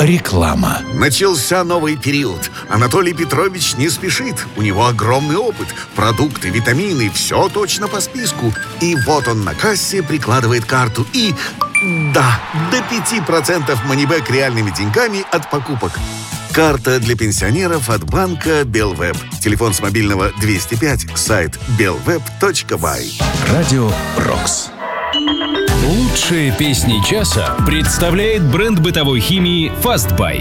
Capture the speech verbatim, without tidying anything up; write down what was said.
Реклама. Начался новый период. Анатолий Петрович не спешит. У него огромный опыт. Продукты, витамины, все точно по списку. И вот он на кассе прикладывает карту и... Да, до пяти процентов манибэк реальными деньгами от покупок. Карта для пенсионеров от банка Белвеб. Телефон с мобильного двести пять, сайт белвеб точка бай. Радио Рокс. Лучшие песни часа представляет бренд бытовой химии «Фастбай».